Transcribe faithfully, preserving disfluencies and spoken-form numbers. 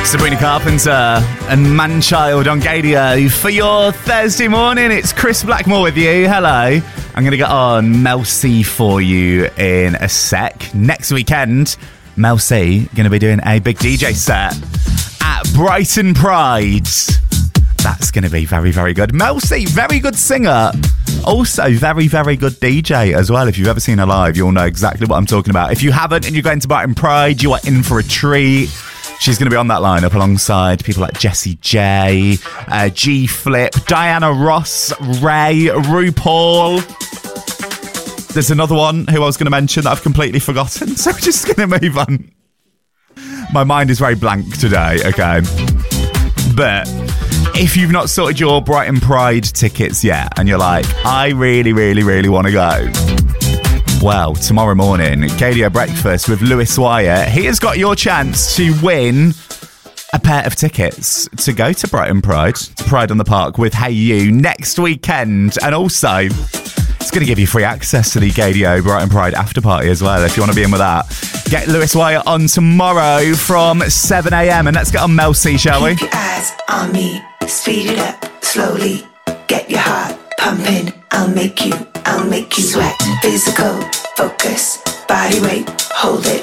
Sabrina Carpenter and Manchild on Gadio for your Thursday morning. It's Chris Blackmore with you. Hello. I'm going to get on Mel C for you in a sec. Next weekend, Mel C going to be doing a big D J set at Brighton Pride. That's going to be very, very good. Mel C, very good singer. Also, very, very good D J as well. If you've ever seen her live, you'll know exactly what I'm talking about. If you haven't and you're going to Brighton Pride, you are in for a treat. She's going to be on that lineup alongside people like Jessie J, uh, G Flip, Diana Ross, Ray, RuPaul. There's another one who I was going to mention that I've completely forgotten, so we're just going to move on. My mind is very blank today, okay? But if you've not sorted your Brighton Pride tickets yet and you're like, I really, really, really want to go, well, tomorrow morning, Gadio Breakfast with Lewis Wyatt, he has got your chance to win a pair of tickets to go to Brighton Pride, Pride on the Park with Hey You next weekend. And also, it's going to give you free access to the Gadio Brighton Pride after party as well, if you want to be in with that. Get Lewis Wyatt on tomorrow from seven a.m. and let's get on Mel C, shall we? Keep your eyes on me, speed it up slowly, get your heart pumping, I'll make you, I'll make you sweat. Physical, focus, body weight, hold it,